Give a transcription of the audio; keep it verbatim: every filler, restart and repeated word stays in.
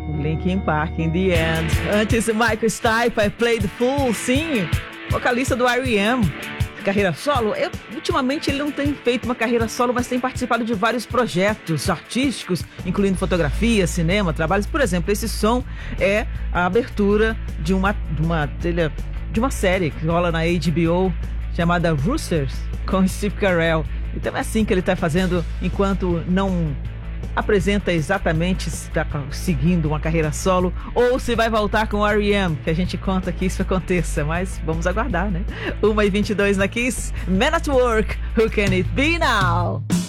Linkin Park, In The End. Antes, Michael Stipe, I Played Fool, sim, vocalista do R E M. Carreira solo, eu, ultimamente ele não tem feito uma carreira solo, mas tem participado de vários projetos artísticos, incluindo fotografia, cinema, trabalhos. Por exemplo, esse som é a abertura de uma, de uma trilha, de uma série que rola na H B O chamada Roosters, com Steve Carell. Então é assim que ele está fazendo enquanto não apresenta exatamente se está seguindo uma carreira solo ou se vai voltar com o R E M, que a gente conta que isso aconteça, mas vamos aguardar, né? uma e vinte e dois na Kiss, Man at Work, Who Can It Be Now?